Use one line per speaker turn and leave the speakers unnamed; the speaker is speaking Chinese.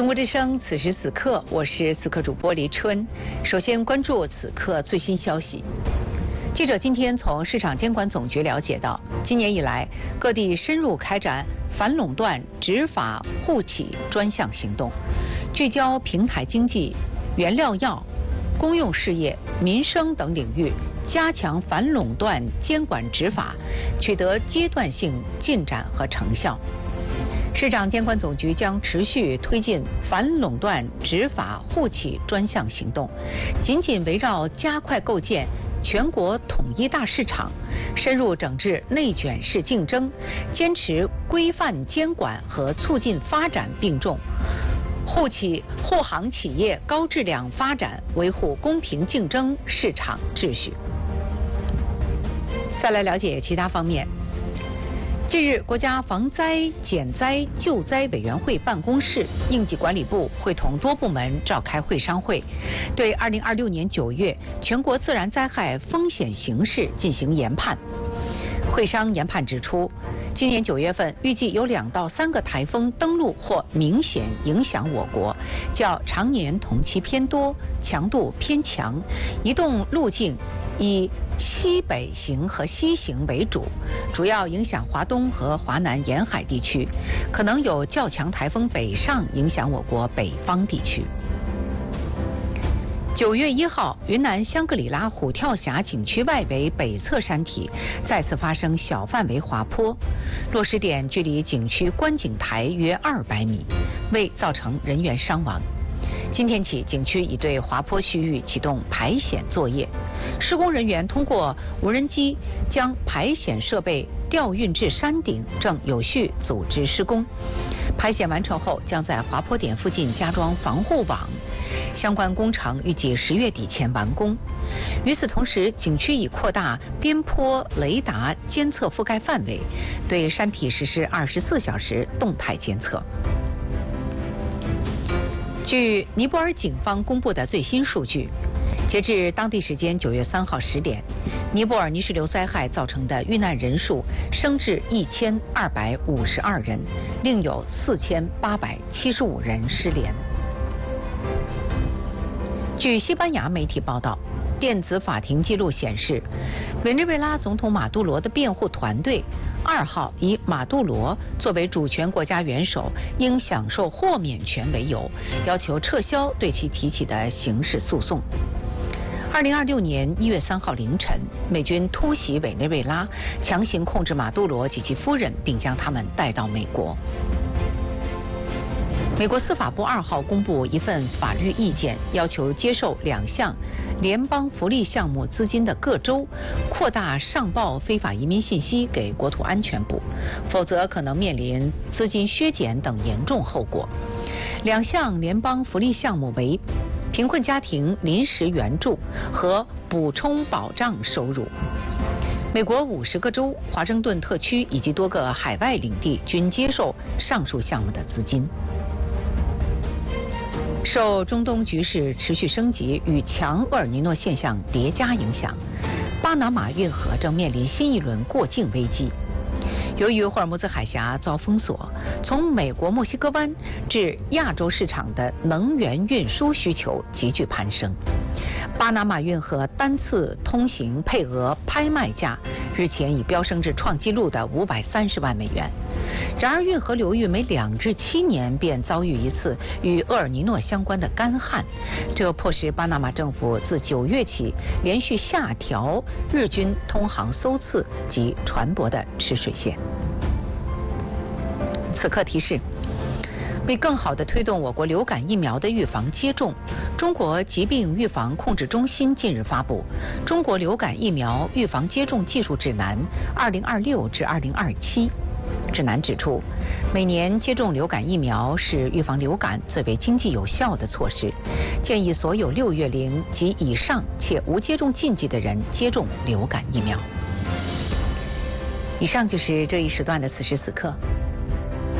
中国之声，此时此刻，我是此刻主播黎春。首先关注此刻最新消息。记者今天从市场监管总局了解到，今年以来，各地深入开展反垄断、执法护企专项行动，聚焦平台经济、原料药、公用事业、民生等领域，加强反垄断监管执法，取得阶段性进展和成效。市场监管总局将持续推进反垄断执法护企专项行动，紧紧围绕加快构建全国统一大市场，深入整治内卷式竞争，坚持规范监管和促进发展并重，护航企业高质量发展，维护公平竞争市场秩序。再来了解其他方面。近日，国家防灾减灾救灾委员会办公室、应急管理部会同多部门召开会商会，对2026年9月全国自然灾害风险形势进行研判。会商研判指出，今年9月份预计有2到3个台风登陆或明显影响我国，较常年同期偏多，强度偏强，移动路径以西北行和西行为主，主要影响华东和华南沿海地区，可能有较强台风北上影响我国北方地区。9月1号，云南香格里拉虎跳峡景区外围北侧山体再次发生小范围滑坡，落石点距离景区观景台约200米，未造成人员伤亡。今天起，景区已对滑坡区域启动排险作业，施工人员通过无人机将排险设备调运至山顶，正有序组织施工。排险完成后，将在滑坡点附近加装防护网，相关工程预计10月底前完工。与此同时，景区已扩大边坡雷达监测覆盖范围，对山体实施24小时动态监测。据尼泊尔警方公布的最新数据，截至当地时间9月3号10点，尼泊尔泥石流灾害造成的遇难人数升至1252人，另有4875人失联。据西班牙媒体报道，电子法庭记录显示，委内瑞拉总统马杜罗的辩护团队2号以马杜罗作为主权国家元首应享受豁免权为由，要求撤销对其提起的刑事诉讼。2026年1月3号凌晨，美军突袭委内瑞拉，强行控制马杜罗及其夫人，并将他们带到美国。美国司法部2号公布一份法律意见，要求接受2项联邦福利项目资金的各州扩大上报非法移民信息给国土安全部，否则可能面临资金削减等严重后果。2项联邦福利项目为贫困家庭临时援助和补充保障收入。美国50个州、华盛顿特区以及多个海外领地均接受上述项目的资金。受中东局势持续升级与强厄尔尼诺现象叠加影响，巴拿马运河正面临新一轮过境危机。由于霍尔木兹海峡遭封锁，从美国墨西哥湾至亚洲市场的能源运输需求急剧攀升。巴拿马运河单次通行配额拍卖价日前已飙升至创纪录的530万美元。然而，运河流域每2至7年便遭遇一次与厄尔尼诺相关的干旱，这迫使巴拿马政府自9月起连续下调日均通航艘次及船舶的吃水线。此刻提示：为更好地推动我国流感疫苗的预防接种，中国疾病预防控制中心近日发布《中国流感疫苗预防接种技术指南（2026至2027）》。指南指出，每年接种流感疫苗是预防流感最为经济有效的措施，建议所有6月龄及以上且无接种禁忌的人接种流感疫苗。以上就是这一时段的此时此刻。